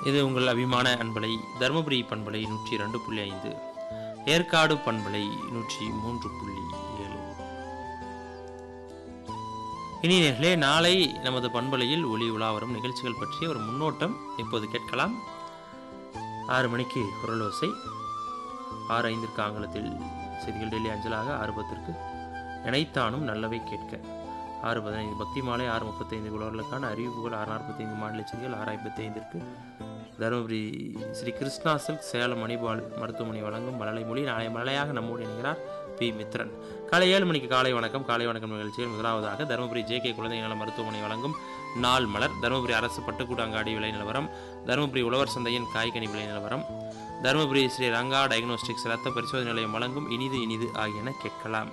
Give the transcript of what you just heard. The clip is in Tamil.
இது உங்கள் அபிமான அன்பலை தருமபுரி பண்பலை 102.5, ஏற்காடு பண்பலை 103.7. இனி நேர்களே, நாளை நமது பண்பலையில் ஒளி உலா வரும் நிகழ்ச்சிகள் பற்றிய ஒரு முன்னோட்டம் இப்போது கேட்கலாம். 6 மணிக்கு குரலோசை, 6:05 ஆங்கிலத்தில் செய்திகள் டெல்லி அஞ்சலாக, 6:10 நினைத்தானும் நல்லவை கேட்க, 6:15 பக்தி மாலை, 6:35 உழவர்களுக்கான அறிவிப்புகள், 6:45 மாநில செய்திகள், 6:55 தருமபுரி ஸ்ரீ கிருஷ்ணா சில்க் சேலம் மணிபால் மருத்துவமனை வழங்கும் மழலை மொழி. நாளை மழையாக நம்மோடு இணைகிறார் பி. மித்ரன். காலை 7 மணிக்கு காலை வணக்கம் நிகழ்ச்சியில் முதலாவதாக தருமபுரி JK குழந்தை நல மருத்துவமனை வழங்கும் நாள் மலர், தருமபுரி அரசு பட்டுக்கூடாங்காடி விலை நிலவரம், தருமபுரி உழவர் சந்தையின் காய்கனி விலை நிலவரம், தருமபுரி ஸ்ரீ ரங்கா டயக்னோஸ்டிக்ஸ் இரத்த பரிசோதனை நிலையம் வழங்கும் இனிது இனிது ஆகியன கேட்கலாம்.